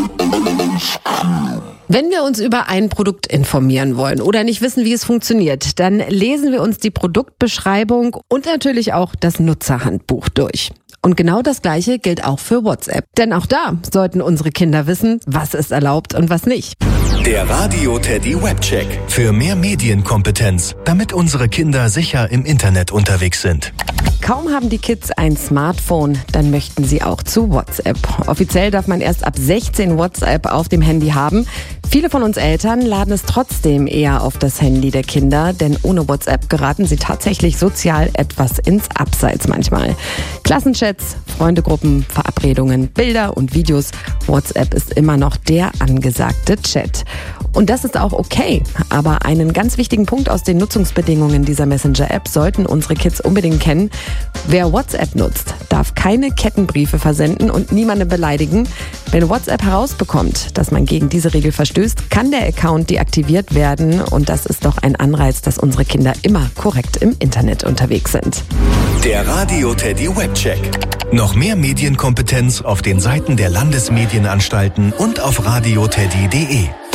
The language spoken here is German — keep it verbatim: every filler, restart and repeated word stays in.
Wenn wir uns über ein Produkt informieren wollen oder nicht wissen, wie es funktioniert, dann lesen wir uns die Produktbeschreibung und natürlich auch das Nutzerhandbuch durch. Und genau das Gleiche gilt auch für WhatsApp. Denn auch da sollten unsere Kinder wissen, was ist erlaubt und was nicht. Der Radio Teddy Webcheck. Für mehr Medienkompetenz, damit unsere Kinder sicher im Internet unterwegs sind. Kaum haben die Kids ein Smartphone, dann möchten sie auch zu WhatsApp. Offiziell darf man erst ab sechzehn WhatsApp auf dem Handy haben. Viele von uns Eltern laden es trotzdem eher auf das Handy der Kinder, denn ohne WhatsApp geraten sie tatsächlich sozial etwas ins Abseits manchmal. Klassenchats, Freundegruppen, Verabredungen, Bilder und Videos. WhatsApp ist immer noch der angesagte Chat. Und das ist auch okay. Aber einen ganz wichtigen Punkt aus den Nutzungsbedingungen dieser Messenger-App sollten unsere Kids unbedingt kennen. Wer WhatsApp nutzt, darf keine Kettenbriefe versenden und niemanden beleidigen. Wenn WhatsApp herausbekommt, dass man gegen diese Regel verstößt, kann der Account deaktiviert werden. Und das ist doch ein Anreiz, dass unsere Kinder immer korrekt im Internet unterwegs sind. Der Radio Teddy Webcheck. Noch mehr Medienkompetenz auf den Seiten der Landesmedienanstalten und auf radioteddy punkt de.